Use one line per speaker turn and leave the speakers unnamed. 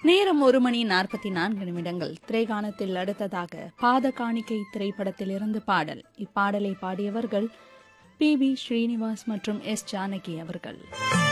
நேரம் 1:44 திரைகாணத்தில் அடுத்ததாக பாத காணிக்கை திரைப்படத்திலிருந்து பாடல். இப்பாடலை பாடியவர்கள் பி.பி. ஸ்ரீனிவாஸ் மற்றும் எஸ். ஜானகி அவர்கள்.